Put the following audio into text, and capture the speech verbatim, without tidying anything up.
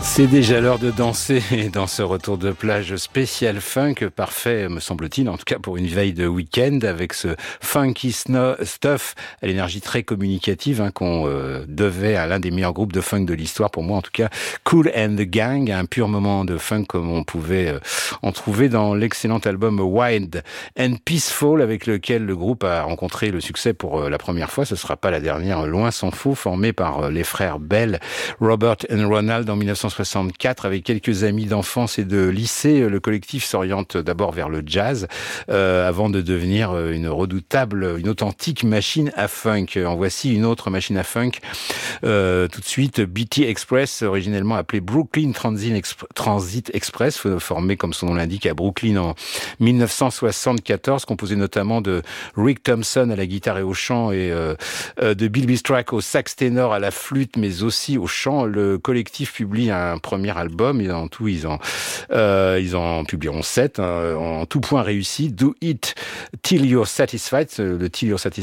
C'est déjà l'heure de danser dans ce retour de plage spécial funk, parfait me semble-t-il, en tout cas pour une veille de week-end, avec ce funky stuff à l'énergie très communicative hein, qu'on euh, devait à l'un des meilleurs groupes de funk de l'histoire, pour moi en tout cas, Kool and the Gang, un pur moment de funk comme on pouvait euh, en trouver dans l'excellent album Wild and Peaceful, avec lequel le groupe a rencontré le succès pour euh, la première fois. Ce sera pas la dernière, loin s'en faut, formé par euh, les frères Bell, Robert and Ronald en dix-neuf cent soixante-quatre, avec quelques amis d'enfance et de lycée. Le collectif s'oriente d'abord vers le jazz, euh, avant de devenir une redoutable, une authentique machine à funk. En voici une autre machine à funk, euh, tout de suite, B T Express, originellement appelé Brooklyn Transit, Exp- Transit Express, formé comme son nom l'indique à Brooklyn en dix-neuf cent soixante-quatorze, composé notamment de Rick Thompson à la guitare et au chant et euh, de Bill Bistrak au sax ténor, à la flûte, mais aussi au chant. Le collectif publie un premier album, et en tout ils en euh, ils en publieront sept, hein, en tout point réussi. Do It Till You're Satisfied. Le Till You're Satisfied